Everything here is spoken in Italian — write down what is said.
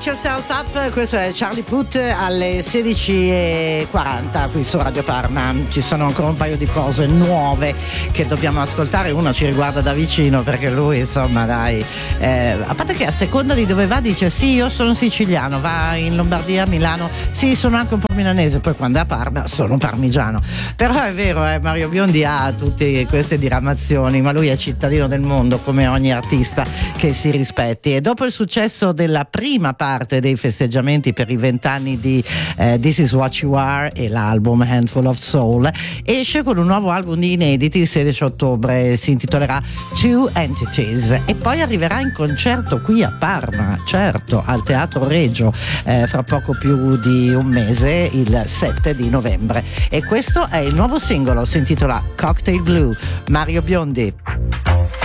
Yourself Up, questo è Charlie Puth alle 16:40 qui su Radio Parma. Ci sono ancora un paio di cose nuove che dobbiamo ascoltare, una ci riguarda da vicino perché lui insomma dai, a parte che a seconda di dove va dice sì io sono siciliano, va in Lombardia, a Milano, sì sono anche un po' milanese, poi quando è a Parma sono parmigiano. Però è vero, Mario Biondi ha tutte queste diramazioni, ma lui è cittadino del mondo come ogni artista che si rispetti. E dopo il successo della prima parte dei festeggiamenti per i 20 anni di This Is What You Are e l'album Handful of Soul, esce con un nuovo album di inediti il 16 ottobre, si intitolerà Two Entities e poi arriverà in concerto qui a Parma, certo, al Teatro Regio fra poco più di un mese, il 7 di novembre, e questo è il nuovo singolo, si intitola Cocktail Blue. Mario Biondi.